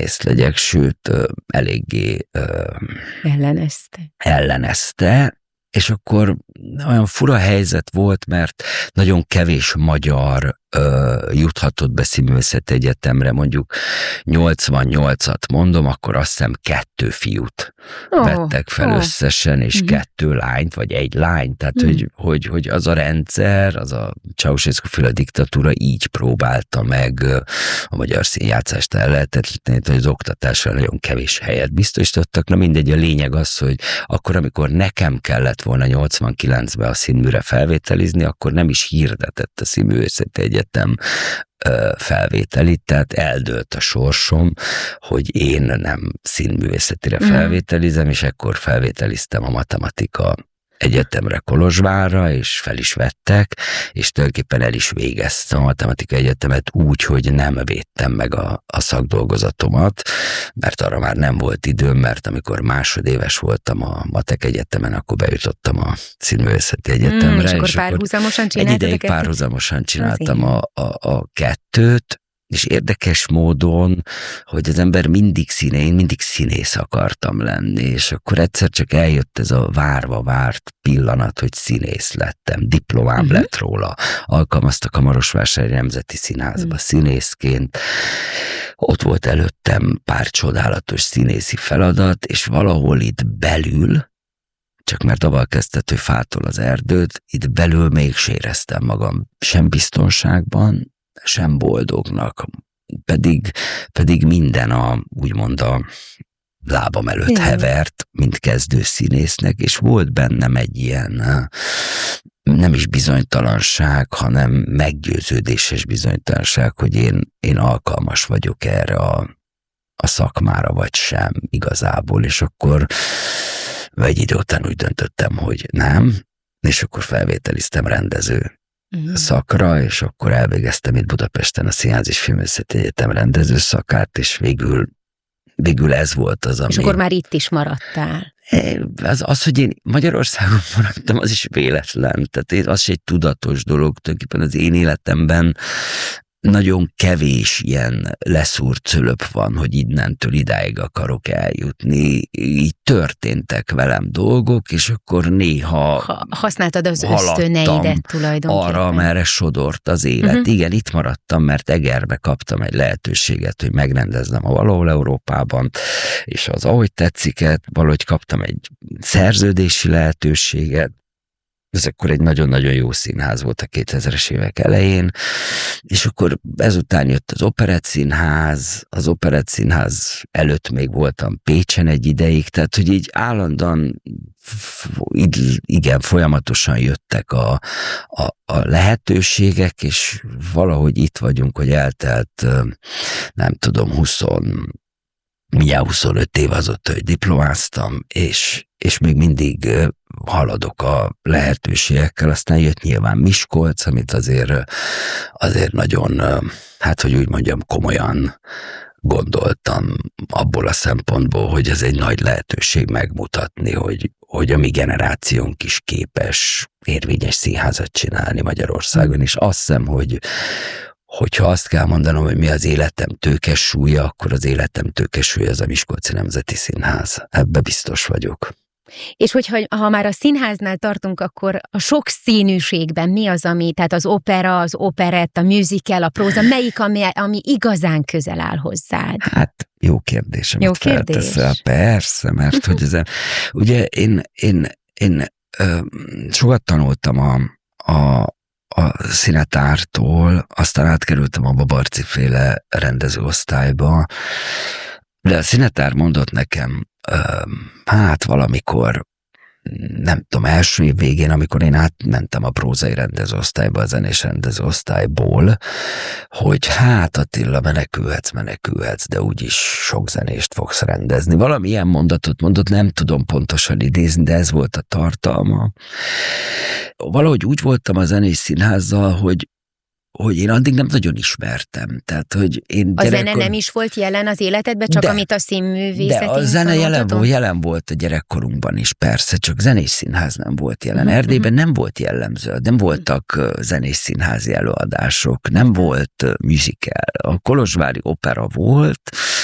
színész legyek, sőt, eléggé ellenezte, és akkor olyan fura helyzet volt, mert nagyon kevés magyar juthatott be Színművészeti Egyetemre, mondjuk 88-at mondom, akkor azt hiszem 2 fiút vettek fel összesen, és 2 lányt, vagy 1 lány, tehát hogy az a rendszer, az a Ceausescu-féle diktatúra így próbálta meg a magyar színjátszást ellehetetleníteni, hogy az oktatásra nagyon kevés helyet biztosítottak. Na mindegy, a lényeg az, hogy akkor, amikor nekem kellett volna 89-ben a színműre felvételizni, akkor nem is hirdetett a Színművészeti Egyetem felvételit, tehát eldőlt a sorsom, hogy én nem színművészetire felvételizem, és ekkor felvételiztem a Matematika Egyetemre Kolozsvárra, és fel is vettek, és tulajdonképpen el is végeztem a Matematika Egyetemet úgy, hogy nem védtem meg a szakdolgozatomat, mert arra már nem volt időm, mert amikor másodéves voltam a Matek Egyetemen, akkor bejutottam a Színművészeti Egyetemre. És akkor párhuzamosan csináltad? Egy ideig párhuzamosan csináltam a kettőt, és érdekes módon, hogy az ember mindig színész akartam lenni, és akkor egyszer csak eljött ez a várva várt pillanat, hogy színész lettem, diplomám lett róla, alkalmaztak a Marosvásárhelyi Nemzeti Színházba színészként, ott volt előttem pár csodálatos színészi feladat, és valahol itt belül, csak mert avval kezdett, hogy fától az erdőt, itt belül még éreztem magam sem biztonságban, sem boldognak, pedig minden úgymond a lábam előtt hevert, mint kezdő színésznek, és volt bennem egy ilyen nem is bizonytalanság, hanem meggyőződéses bizonytalanság, hogy én alkalmas vagyok erre a szakmára, vagy sem igazából, és akkor egy idő után úgy döntöttem, hogy nem, és akkor felvételiztem rendező szakra, és akkor elvégeztem itt Budapesten a Színház és Filmművészeti Egyetem rendező szakát, és végül ez volt az, ami... És akkor már itt is maradtál. Az, hogy én Magyarországon maradtam, az is véletlen, tehát az is egy tudatos dolog, tulajdonképpen az én életemben nagyon kevés ilyen leszúrt cölöp van, hogy innentől idáig akarok eljutni. Így történtek velem dolgok, és akkor néha használtad az ösztöneidet tulajdonképpen. Arra, merre sodort az élet. Igen, itt maradtam, mert Egerbe kaptam egy lehetőséget, hogy megrendeznem a Valahol Európában, és az Ahogy tetsziket, valahogy kaptam egy szerződési lehetőséget. Ez akkor egy nagyon-nagyon jó színház volt a 2000-es évek elején, és akkor ezután jött az Operettszínház, az Operettszínház előtt még voltam Pécsen egy ideig, tehát hogy így állandóan, igen, folyamatosan jöttek a lehetőségek, és valahogy itt vagyunk, hogy eltelt, nem tudom, mindjárt 25 év azóta, hogy diplomáztam, és még mindig haladok a lehetőségekkel. Aztán jött nyilván Miskolc, amit azért nagyon, hát hogy úgy mondjam, komolyan gondoltam abból a szempontból, hogy ez egy nagy lehetőség megmutatni, hogy a mi generációnk is képes érvényes színházat csinálni Magyarországon, és azt hiszem, hogyha azt kell mondanom, hogy mi az életem tőkesúlya, akkor az életem tőkesúlya az a Miskolci Nemzeti Színház. Ebbe biztos vagyok. És ha már a színháznál tartunk, akkor a sok színűségben mi az, tehát az opera, az operett, a musical, a próza, melyik, ami igazán közel áll hozzád? Hát jó kérdés, amit felteszel. Persze, mert hogy ugye én sokat tanultam a Színetártól, aztán átkerültem a Babarczy féle rendezőosztályba, de a Színetár mondott nekem, hát valamikor, nem tudom, első év végén, amikor én átmentem a prózai rendezőosztályba, a zenés rendezőosztályból, hogy hát Attila, menekülhetsz, de úgyis sok zenést fogsz rendezni. Valami ilyen mondatot mondott, nem tudom pontosan idézni, de ez volt a tartalma. Valahogy úgy voltam a zenés színházzal, hogy én addig nem nagyon ismertem. Tehát, hogy én zene nem is volt jelen az életedben, csak amit a színművészeti. De a zene jelen volt a gyerekkorunkban is, persze, csak zenés színház nem volt jelen. Erdélyben nem volt jellemző, nem voltak zenés színházi előadások, nem volt musical. A kolozsvári opera volt,